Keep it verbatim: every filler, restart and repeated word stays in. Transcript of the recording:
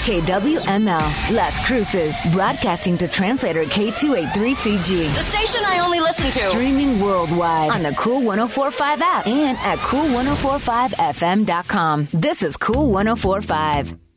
K W M L, Las Cruces, broadcasting to translator K two eighty-three C G. The station I only listen to. Streaming worldwide on the Cool one oh four point five app and at cool ten forty-five f m dot com. This is Cool one oh four point five.